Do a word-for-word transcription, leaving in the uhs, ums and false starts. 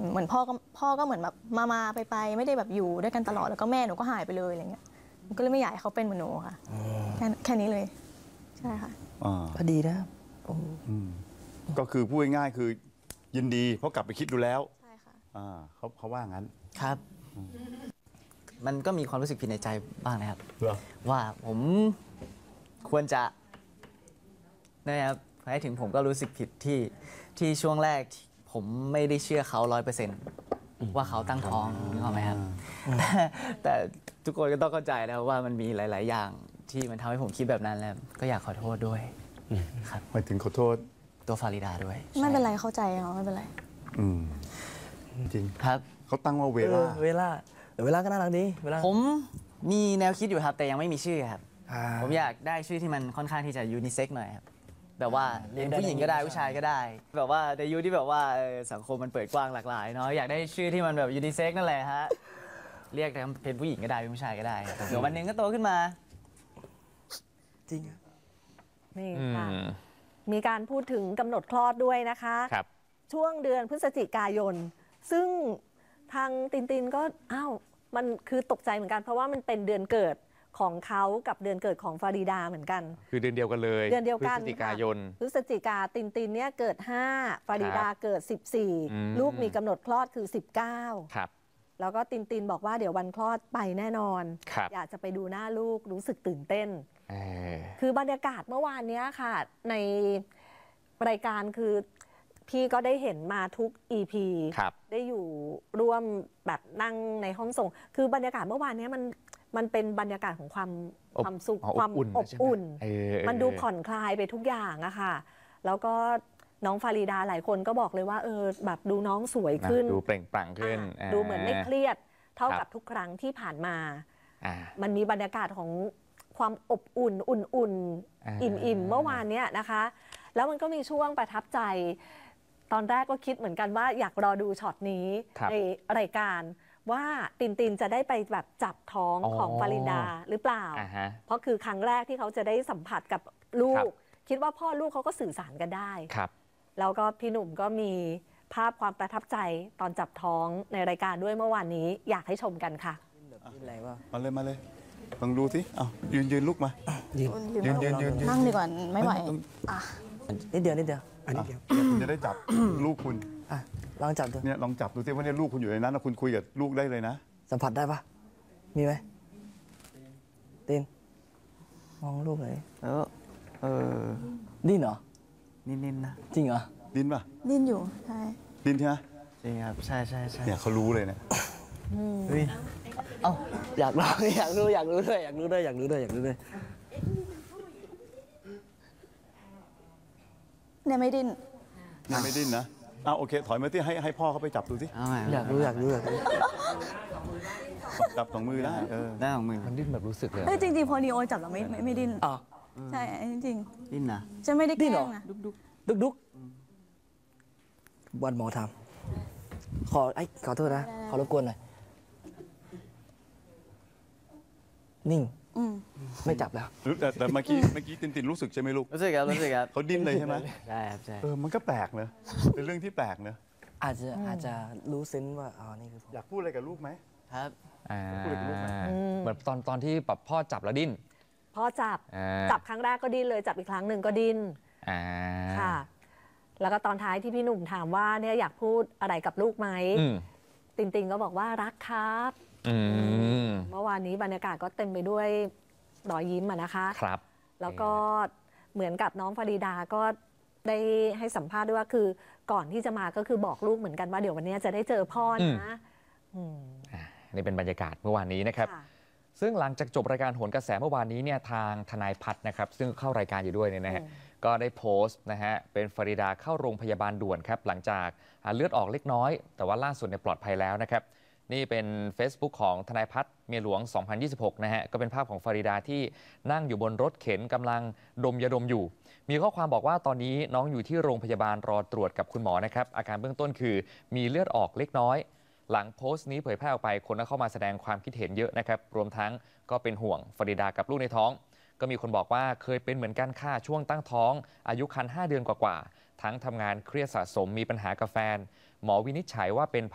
เหมือนพ่อก็พ่อก็เหมือนแบบมามาไปไปไม่ได้แบบอยู่ด้วยกันตลอดแล้วก็แม่หนูก็หายไปเลยอะไรเงี้ยก็เลยไม่อยากให้เขาเป็นเหมือนหนูค่ะแค่แค่นี้เลยใช่ค่ะก็ดีนะก็คือพูดง่ายๆคือยินดีเพราะกลับไปคิดดูแล้วใช่ค่ะอ่าเขาเขาว่างั้นครับมันก็มีความรู้สึกผิดในใจบ้างนะครับว่าผมควรจะนะครับให้ถึงผมก็รู้สึกผิดที่ที่ช่วงแรกผมไม่ได้เชื่อเขาร้อยเปอร์เซ็นต์ว่าเขาตั้งท้องนึกออกไหมครับแต่ทุกคนก็ต้องเข้าใจแล้วว่ามันมีหลาย ๆ อย่างที่มันทำให้ผมคิดแบบนั้นแล้วก็อยากขอโทษด้วยครับหมายถึงขอโทษตัวฟาริดาด้วยไม่เป็นไรเข้าใจเขาไม่เป็นไรอืมจริงครับเขาตั้งว่าเวลาเวลาเวลาก็น่ารักดีเวลาผมมีแนวคิดอยู่ครับแต่ยังไม่มีชื่อครับผมอยากได้ชื่อที่มันค่อนข้างที่จะยูนิเซ็กหน่อยครับแบบว่าเป็นผู้หญิงก็ได้ผู้ชายก็ได้แบบว่าในยุคที่แบบว่าสังคมมันเปิดกว้างหลากหลายเนาะอยากได้ชื่อที่มันแบบยูนิเซ็กนั่นแหละฮะเรียกเป็นผู้หญิงก็ได้เป็นผู้ชายก็ได้เดี๋ยววันหนึ่งก็โตขึ้นมาจริงนี่ค่ะมีการพูดถึงกำหนดคลอดด้วยนะคะช่วงเดือนพฤศจิกายนซึ่งทางตินตินก็อ้าวมันคือตกใจเหมือนกันเพราะว่ามันเป็นเดือนเกิดของเขากับเดือนเกิดของฟาริดาเหมือนกันคือเดือนเดียวกันเลยเดือนเดียวกันพฤศจิกายนพฤศจิกาตินตินเนี่ยเกิดห้าฟาริดาเกิดสิบสี่ลูกมีกำหนดคลอดคือสิบเก้าครับแล้วก็ตินตินบอกว่าเดี๋ยววันคลอดไปแน่นอนอยากจะไปดูหน้าลูกรู้สึกตื่นเต้นคือบรรยากาศเมื่อวานนี้ค่ะในรายการคือพี่ก็ได้เห็นมาทุก อี พี ได้อยู่ร่วมแบบนั่งในห้องส่งคือบรรยากาศเมื่อวานนี้มันมันเป็นบรรยากาศของความความสุขความอบอุ่นมันดูผ่อนคลายไปทุกอย่างอะค่ะแล้วก็น้องฟาริดาหลายคนก็บอกเลยว่าเออแบบดูน้องสวยขึ้นดูเปล่งปลั่งขึ้นดูเหมือนไม่เครียดเท่ากับทุกครั้งที่ผ่านมามันมีบรรยากาศของความอบอุ่นอุ่นๆอิ่มๆเมื่อวานเนี้ยนะคะแล้วมันก็มีช่วงประทับใจตอนแรกก็คิดเหมือนกันว่าอยากรอดูช็อตนี้ในรายการว่าตินตินจะได้ไปแบบจับท้องของฟาริดาหรือเปล่าเพราะคือครั้งแรกที่เขาจะได้สัมผัสกับลูกคิดว่าพ่อลูกเขาก็สื่อสารกันได้แล้วก็พี่หนุ่มก็มีภาพความประทับใจตอนจับท้องในรายการด้วยเมื่อวานนี้อยากให้ชมกันค่ะมาเลยมาเลยลองดูสิเอายืนยืนลุกมายืนยืนยืนยืนนั่งดีกว่าไม่ไหวนิดเดียวนิดเดียวอันนี้เดียวคุณจะได้จับลูกคุณอ่ะลองจับดูเนี่ยลองจับดูสิว่าเนี่ยลูกคุณอยู่ในนั้นนะคุณคุยกับลูกได้เลยนะสัมผัสได้ปะมีไหมตินมองลูกเลยเออเออดิ้นเหรอนิ่นๆนะจริงเหรอดิ้นปะดิ้นอยู่ใช่ดิ้นใช่ไหมจริงครับใช่ใช่ใช่เนี่ยเขารู้เลยนะเฮ้ยเอ้าอยากรู้อยากรู้อยากรู้ด้วยอยากรู้ด้วยอยากรู้ด้วยอยากรู้ด้วยเนี่ยไม่ดิ้นเนี่ยไม่ดิ้นนะอ้าวโอเคถอยมาที่ให้ให้พ่อเขาไปจับดูสิอยากรู้อยากรู้อยากรู้จับสองมือได้เออได้สองมือมันดิ้นแบบรู้สึกเลยเฮ้ยจริงๆพอนีโอจับเราไม่ไม่ดิ้นอ๋อใช่จริงๆดิ้นนะจะไม่ได้แกล้งนะดุกดุกดุกดุกวันหมอทำขอไอ้ขอโทษนะขอรบกวนหน่อยนิ่งไม่จับแล้วแต่แต่เมื่อกี้เมื่อกี้ตินตินรู้สึกใช่ไหมลูกรู้สึกครับรู้สึกครับเขาดิ้นเลยใช่ไหมใช่ครับใช่เออมันก็แปลกเนอะเป็นเรื่องที่แปลกเนอะอาจจะอาจจะรู้เซนส์ว่าอ๋อนี่คืออยากพูดอะไรกับลูกไหมครับพูดกับลูกไหมเหมือนตอนตอนที่แบบพ่อจับแล้วดิ้นพ่อจับจับครั้งแรกก็ดิ้นเลยจับอีกครั้งหนึ่งก็ดิ้นค่ะแล้วก็ตอนท้ายที่พี่หนุ่มถามว่าเนี่ยอยากพูดอะไรกับลูกไหมตินตินก็บอกว่ารักครับเมื่อวานนี้บรรยากาศก็เต็มไปด้วยรอยยิ้มอะนะคะครับแล้วก็เหมือนกับน้องฟาริดาก็ได้ให้สัมภาษณ์ด้วยว่าคือก่อนที่จะมาก็คือบอกลูกเหมือนกันว่าเดี๋ยววันนี้จะได้เจอพ่อนะนี่เป็นบรรยากาศเมื่อวานนี้นะครับซึ่งหลังจากจบรายการโหนกระแสเมื่อวานนี้เนี่ยทางทนายพัฒน์นะครับซึ่งเข้ารายการอยู่ด้วยเนี่ยนะฮะก็ได้โพสต์นะฮะเป็นฟาริดาเข้าโรงพยาบาลด่วนครับหลังจากเลือดออกเล็กน้อยแต่ว่าล่าสุดเนี่ยปลอดภัยแล้วนะครับนี่เป็น Facebook ของทนายพัฒน์เมียหลวงสองพันยี่สิบหกนะฮะก็เป็นภาพของฟาริดาที่นั่งอยู่บนรถเข็นกำลังดมยาดมอยู่มีข้อความบอกว่าตอนนี้น้องอยู่ที่โรงพยาบาลรอตรวจกับคุณหมอนะครับอาการเบื้องต้นคือมีเลือดออกเล็กน้อยหลังโพสต์นี้เผยแพร่ออกไปคนก็เข้ามาแสดงความคิดเห็นเยอะนะครับรวมทั้งก็เป็นห่วงฟาริดากับลูกในท้องก็มีคนบอกว่าเคยเป็นเหมือนกันค่ะช่วงตั้งท้องอายุครรภ์ห้าเดือนกว่าๆทั้งทำงานเครียดสะสมมีปัญหากับแฟนหมอวินิจฉัยว่าเป็น